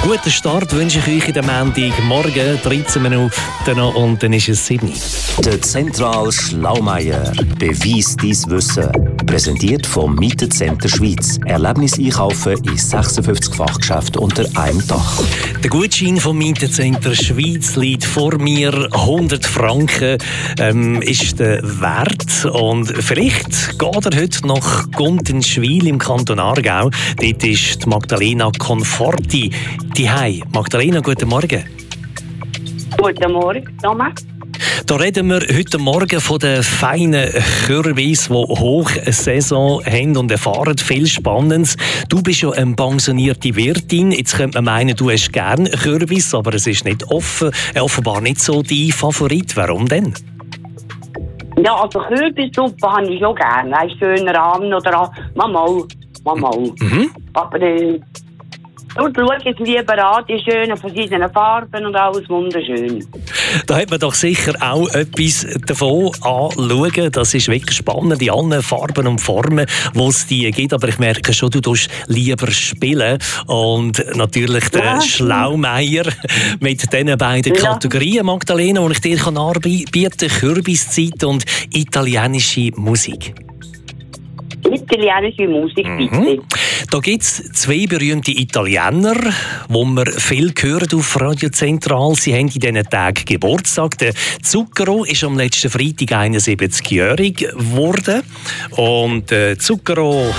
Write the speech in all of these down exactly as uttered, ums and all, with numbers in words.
Guten Start wünsche ich euch in der Montagmorgen, dreizehn Minuten noch, und dann ist es sieben. Der Zentral Schlaumeier. Beweis dein Wissen. Präsentiert vom Mietencenter Schweiz. Erlebnis einkaufen in sechsundfünfzig Fachgeschäften unter einem Dach. Der Gutschein vom Mietencenter Schweiz liegt vor mir. hundert Franken ähm, ist der Wert. Und vielleicht geht er heute nach Gundenschwil im Kanton Aargau. Dort ist die Magdalena Conforti daheim. Magdalena, guten Morgen. Guten Morgen, Thomas. Da reden wir heute Morgen von den feinen Kürbis, die Hochsaison haben und erfahren viel Spannendes. Du bist ja eine pensionierte Wirtin. Jetzt könnte man meinen, du hast gerne Kürbis, aber es ist nicht offen, äh, offenbar nicht so dein Favorit. Warum denn? Ja, also Kürbissuppe habe ich schon gerne. Ein schöner Abend oder mal, mal, mal. Mhm. Aber äh, du schaust jetzt lieber an, die schönen verschiedenen Farben und alles wunderschön. Da hat man doch sicher auch etwas davon anschauen. Das ist wirklich spannend, in allen Farben und Formen, wo es die gibt. Aber ich merke schon, du tust lieber spielen. Und natürlich der ja. Schlaumeier mit diesen beiden ja. Kategorien, Magdalena, die ich dir anbieten kann: Kürbiszeit und italienische Musik. Italienische Musik, bitte. Mhm. Da gibt es zwei berühmte Italiener, die wir viel hören auf Radio Zentral. Sie haben in diesen Tagen Geburtstag. Der Zucchero ist am letzten Freitag einundsiebzigjährig geworden. Und äh, Zucchero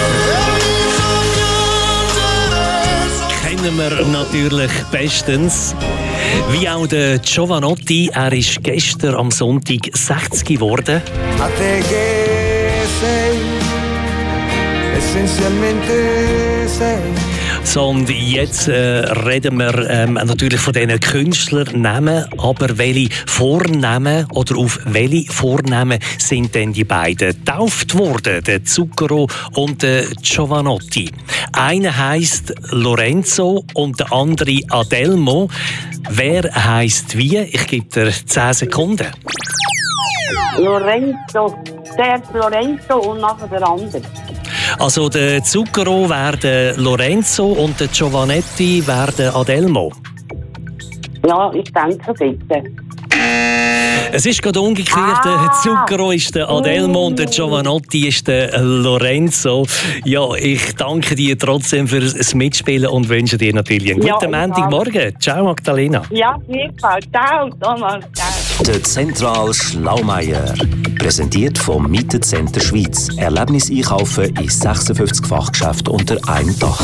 kennen wir natürlich bestens. Wie auch der Giovanotti. Er ist gestern am Sonntag sechzig geworden. So, und jetzt äh, reden wir ähm, natürlich von diesen Künstlernamen, aber welche Vornamen oder auf welche Vornamen sind denn die beiden getauft worden, der Zucchero und der Giovanotti? Einer heisst Lorenzo und der andere Adelmo. Wer heisst wie? Ich gebe dir zehn Sekunden. Lorenzo, zuerst Lorenzo und nachher der andere. Also der Zucchero wäre der Lorenzo und der Giovanetti wäre der Adelmo. Ja, ich denke bitte. Es ist gerade umgekehrt. Ah. Der Zucchero ist der Adelmo und der Giovanotti ist der Lorenzo. Ja, ich danke dir trotzdem für das Mitspielen und wünsche dir natürlich einen guten ja, Montagmorgen. Ciao, Magdalena. Ja, jedenfalls. Ciao, Thomas. Ciao. Der Zentral Schlaumeier. Präsentiert vom Mietencenter Schweiz. Erlebnis einkaufen in sechsundfünfzig Fachgeschäften unter einem Dach.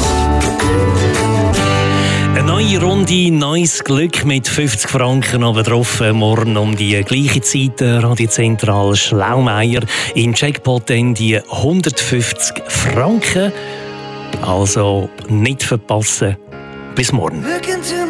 Eine neue Runde, neues Glück mit fünfzig Franken obendrauf. Morgen um die gleiche Zeit, Radio Zentral Schlaumeier. Im Jackpot dann die hundertfünfzig Franken. Also nicht verpassen. Bis morgen.